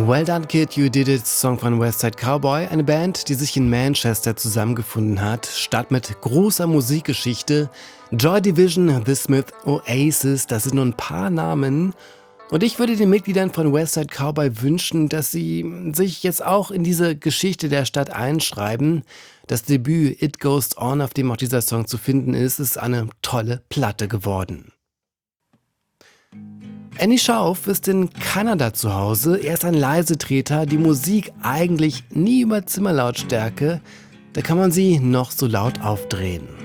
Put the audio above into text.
Well Done Kid, You Did It, Song von Westside Cowboy, eine Band, die sich in Manchester zusammengefunden hat, Stadt mit großer Musikgeschichte. Joy Division, The Smiths, Oasis, das sind nur ein paar Namen. Und ich würde den Mitgliedern von Westside Cowboy wünschen, dass sie sich jetzt auch in diese Geschichte der Stadt einschreiben. Das Debüt It Goes On, auf dem auch dieser Song zu finden ist eine tolle Platte geworden. Andy Schauf ist in Kanada zu Hause. Er ist ein Leisetreter, die Musik eigentlich nie über Zimmerlautstärke. Da kann man sie noch so laut aufdrehen.